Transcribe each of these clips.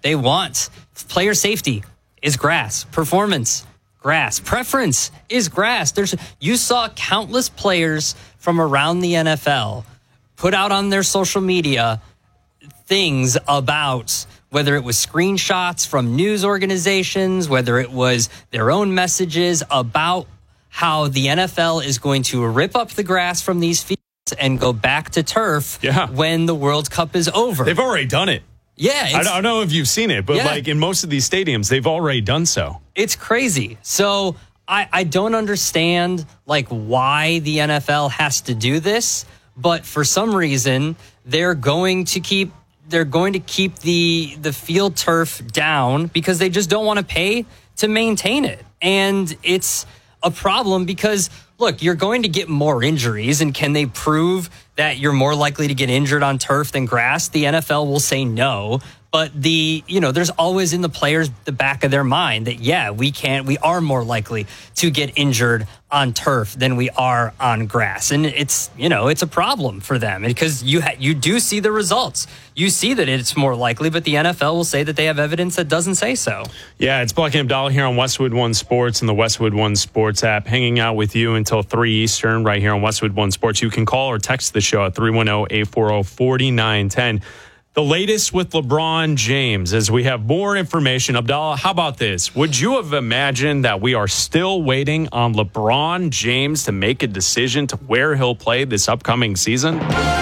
They want player safety is grass. Performance, grass. Preference is grass. You saw countless players from around the NFL put out on their social media things about whether it was screenshots from news organizations, whether it was their own messages about how the NFL is going to rip up the grass from these fields and go back to turf when the World Cup is over. They've already done it. Yeah. I don't know if you've seen it, but like in most of these stadiums, they've already done so. It's crazy. So I don't understand like why the NFL has to do this, but for some reason they're going to keep the field turf down because they just don't want to pay to maintain it. And it's a problem because, look, you're going to get more injuries, and can they prove that you're more likely to get injured on turf than grass? The NFL will say no. But there's always in the players the back of their mind that, we are more likely to get injured on turf than we are on grass. And it's a problem for them because you do see the results. You see that it's more likely, but the NFL will say that they have evidence that doesn't say so. Yeah, it's Bucky Abdallah here on Westwood One Sports and the Westwood One Sports app, hanging out with you until 3 Eastern right here on Westwood One Sports. You can call or text the show at 310-840-4910. The latest with LeBron James, as we have more information. Abdallah, how about this? Would you have imagined that we are still waiting on LeBron James to make a decision to where he'll play this upcoming season?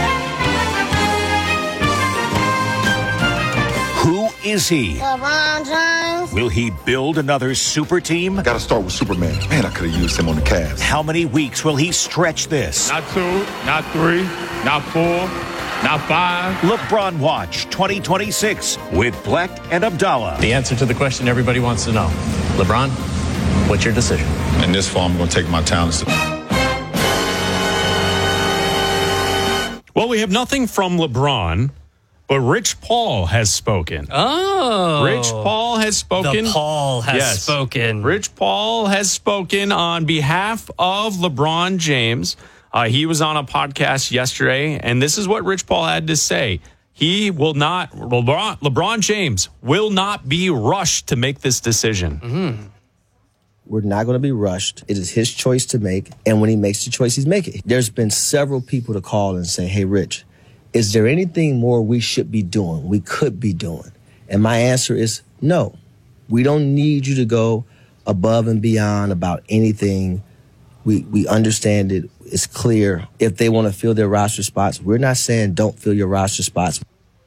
Who is he? LeBron James. Will he build another super team? Got to start with Superman. Man, I could have used him on the Cavs. How many weeks will he stretch this? Not 2, not 3, not 4. Not 5. LeBron Watch 2026 with Black and Abdallah. The answer to the question everybody wants to know. LeBron, what's your decision? In this fall, I'm going to take my talents. Well, we have nothing from LeBron, but Rich Paul has spoken. Oh. Rich Paul has spoken. The Paul has spoken. Rich Paul has spoken on behalf of LeBron James. He was on a podcast yesterday, and this is what Rich Paul had to say. LeBron James will not be rushed to make this decision. Mm-hmm. We're not going to be rushed. It is his choice to make, and when he makes the choice, he's making it. There's been several people to call and say, hey, Rich, is there anything more we should be doing, we could be doing? And my answer is no. We don't need you to go above and beyond about anything. We understand it. It's clear. If they want to fill their roster spots, we're not saying don't fill your roster spots.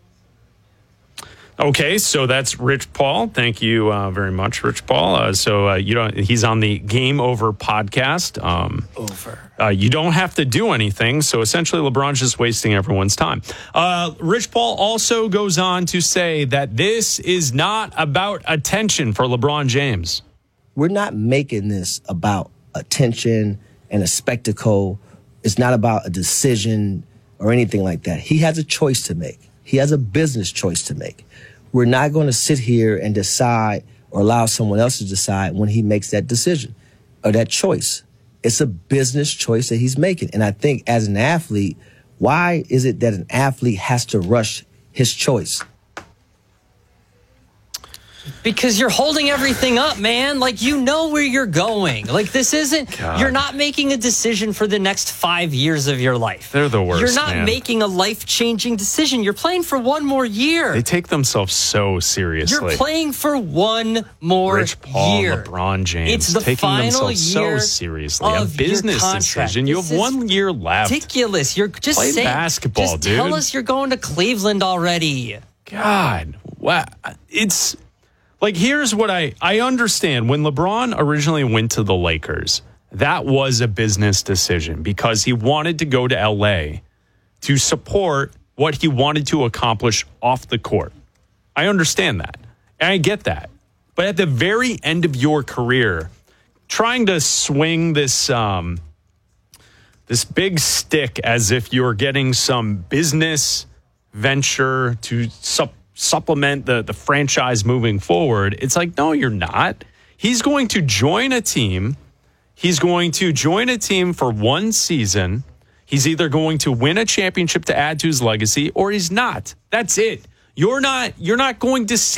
Okay, so that's Rich Paul. Thank you very much, Rich Paul. He's on the Game Over podcast. You don't have to do anything, so essentially LeBron's just wasting everyone's time. Rich Paul also goes on to say that this is not about attention for LeBron James. We're not making this about attention and a spectacle. It's not about a decision or anything like that. He has a choice to make. He has a business choice to make. We're not going to sit here and decide or allow someone else to decide when he makes that decision or that choice. It's a business choice that he's making. And I think as an athlete, why is it that an athlete has to rush his choice? Because you're holding everything up, man. Like, you know where you're going. Like, this isn't, you're not making a decision for the next 5 years of your life. They're the worst, You're not making a life-changing decision. You're playing for one more year. They take themselves so seriously. You're playing for one more Rich Paul, year. LeBron James. It's the taking final themselves year so seriously. A of business your decision. You This have is 1 year left. Ridiculous. You're just Play saying, basketball, just dude. tell us you're going to Cleveland already. God, wow. It's like, here's what I understand. When LeBron originally went to the Lakers, that was a business decision because he wanted to go to LA to support what he wanted to accomplish off the court. I understand that. And I get that. But at the very end of your career, trying to swing this this big stick as if you're getting some business venture to supplement the franchise moving forward, it's like, no, you're not. He's going to join a team. He's going to join a team for one season. He's either going to win a championship to add to his legacy or he's not. That's it. You're not going to see